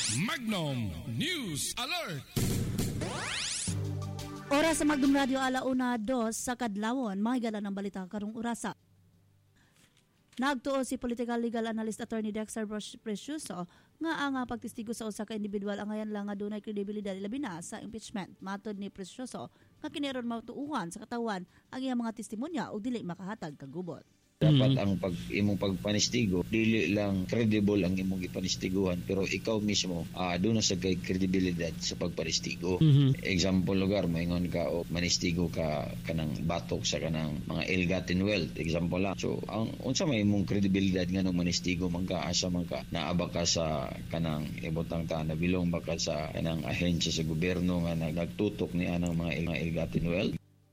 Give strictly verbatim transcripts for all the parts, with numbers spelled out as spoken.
Magnum News Alert! Oras sa Magnum Radio alauna dos sa kadlawon, mahigala ng balita karong orasa. Nagtuo si political legal analyst attorney Dexter Precioso nga ang pagtistigo sa usa ka individual ang ngayon lang nga dunay kredibilidad labi na sa impeachment. Matod ni Precioso nga kiniron mautuuhan sa katawan ang iyang mga testimonya ug dili makahatag kag gubot. Dapat ang pag imong pagpanistigo dili lang credible ang imong ipanistiguhan pero ikaw mismo uh, doon na sa kay kredibilidad sa pagpanistigo. Mm-hmm. Example lugar maingon ka o manistigo ka kanang batok sa kanang mga ill-gotten wealth, example lang. So ang unsa may imong kredibilidad nganong manistigo man ka asa man ka naaba ka sa kanang ibutang ta na bilong baka sa kanang ahensya sa gobyerno nga nagtutok ni anang mga ill-gotten wealth.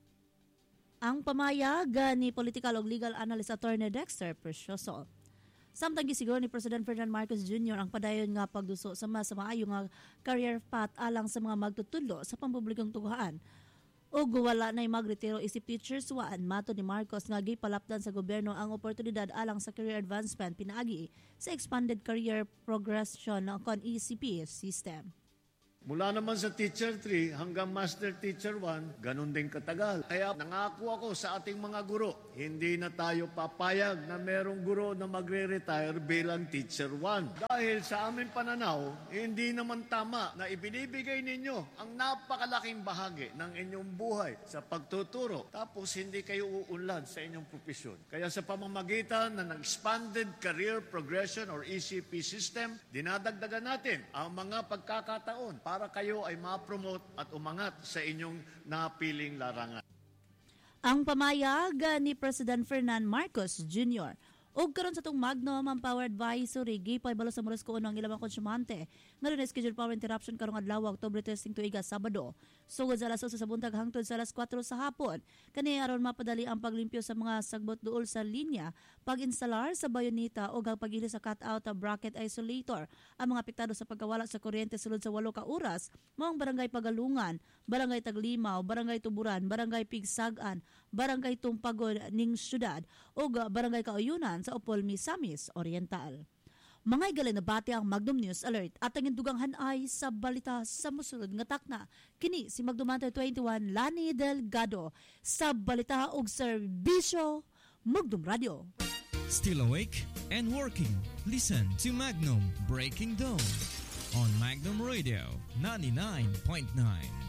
Ang pamayag ni political ug legal analyst attorney Dexter Precioso. Samtang gisiguro ni President Ferdinand Marcos Junior ang padayon nga pagduso sa mas maayo nga career path alang sa mga magtutudlo sa pampublikong tuguhan. Ug wala nay magretiro isip teachers one, mato ni Marcos nga gipalapdan sa gobyerno ang oportunidad alang sa career advancement pinaagi sa expanded career progression kon E C P system. Mula naman sa Teacher three hanggang Master Teacher one, ganun din katagal. Kaya nangako ako sa ating mga guro, hindi na tayo papayag na merong guro na magre-retire bilang Teacher one. Dahil sa aming pananaw, hindi naman tama na ibinibigay ninyo ang napakalaking bahagi ng inyong buhay sa pagtuturo. Tapos hindi kayo uunlad sa inyong profesyon. Kaya sa pamamagitan ng Expanded Career Progression or E C P system, dinadagdagan natin ang mga pagkakataon para para kayo ay ma-promote at umangat sa inyong napiling larangan. Ang pamayag ni President Ferdinand Marcos Junior ug karon sa tong Magnum ang power advisory gipay balo sa Moros Kuno ang ilang konsumante nga rin scheduled power interruption karong adlaw October thirteen tuiga Sabado sugod sa alas eight sa buntag hangtod sa alas four sa hapon. Kani aron mapadali ang paglimpyo sa mga sagbot duol sa linya, pag-instalar sa bayoneta o ang pag-ili sa cut-out bracket isolator. Ang mga apektado sa pagkawala sa kuryente sulod sa walo ka oras mao ang barangay Pagalungan, barangay Taglimaw, barangay Tuburan, barangay Pigsagan, barangay Tumpagon ning syudad ug barangay Kauyunan sa Opol, Misamis Oriental. Mga igalay na bati ang Magnum News Alert at ang indugang hanay sa balita sa musulod nga takna. Kini si Magdumante twenty-one Lani Delgado sa balita ug serbisyo Magnum Radio. Still awake and working? Listen to Magnum Breaking Dawn on Magnum Radio ninety-nine point nine.